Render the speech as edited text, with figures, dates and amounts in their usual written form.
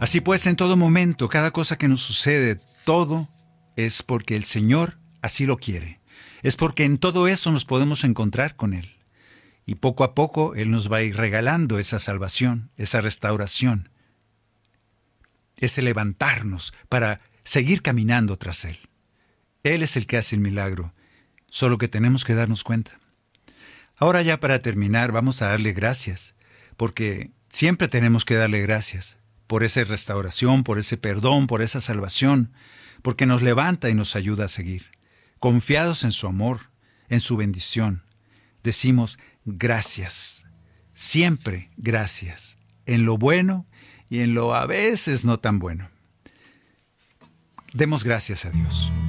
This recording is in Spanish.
Así pues, en todo momento, cada cosa que nos sucede, todo es porque el Señor así lo quiere. Es porque en todo eso nos podemos encontrar con Él. Y poco a poco Él nos va a ir regalando esa salvación, esa restauración, ese levantarnos para seguir caminando tras Él. Él es el que hace el milagro, solo que tenemos que darnos cuenta. Ahora ya para terminar, vamos a darle gracias, porque siempre tenemos que darle gracias por esa restauración, por ese perdón, por esa salvación, porque nos levanta y nos ayuda a seguir. Confiados en su amor, en su bendición, decimos gracias, siempre gracias, en lo bueno y en lo a veces no tan bueno. Demos gracias a Dios.